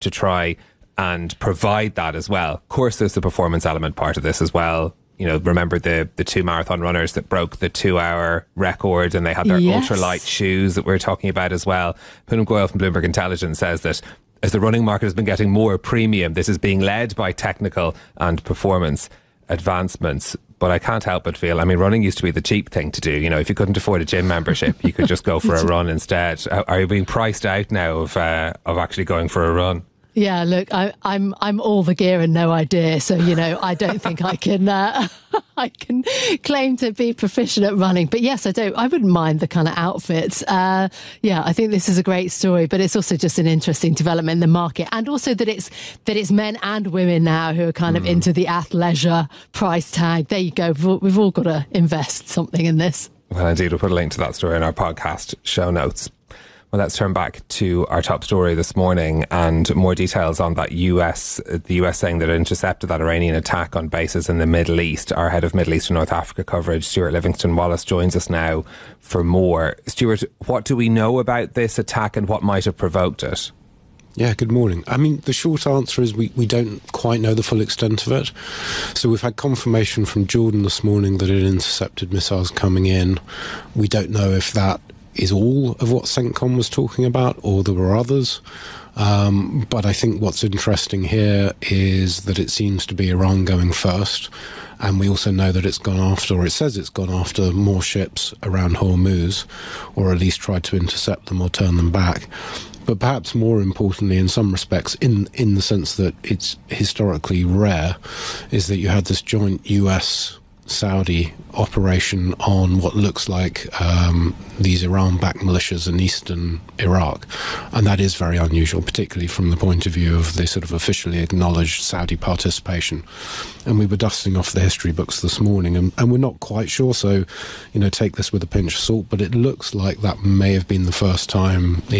to try and provide that as well. Of course, there's the performance element part of this as well. You know, remember the two marathon runners that broke the 2-hour record, and they had their ultralight shoes that we're talking about as well. Poonam Goyal from Bloomberg Intelligence says that as the running market has been getting more premium, this is being led by technical and performance advancements. But I can't help but feel, I mean, running used to be the cheap thing to do. You know, if you couldn't afford a gym membership, you could just go for a run instead. Are you being priced out now of actually going for a run? Yeah, look, I'm all the gear and no idea, so you know I don't think I can I can claim to be proficient at running. But yes, I wouldn't mind the kind of outfits. Yeah, I think this is a great story, but it's also just an interesting development in the market, and also that it's men and women now who are kind of into the athleisure price tag. There you go. We've all got to invest something in this. Well, indeed, we'll put a link to that story in our podcast show notes. Well, let's turn back to our top story this morning and more details on that the US saying that it intercepted that Iranian attack on bases in the Middle East. Our head of Middle East and North Africa coverage, Stuart Livingston-Wallace, joins us now for more. Stuart, what do we know about this attack and what might have provoked it? Yeah, good morning. I mean, the short answer is we don't quite know the full extent of it. So we've had confirmation from Jordan this morning that it intercepted missiles coming in. We don't know if that is all of what CENTCOM was talking about, or there were others. But I think what's interesting here is that it seems to be Iran going first. And we also know that it's gone after, or it says it's gone after, more ships around Hormuz, or at least tried to intercept them or turn them back. But perhaps more importantly, in some respects, in the sense that it's historically rare, is that you had this joint US-Saudi operation on what looks like these Iran-backed militias in eastern Iraq. And that is very unusual, particularly from the point of view of the sort of officially acknowledged Saudi participation. And we were dusting off the history books this morning, and we're not quite sure, so, you know, take this with a pinch of salt, but it looks like that may have been the first time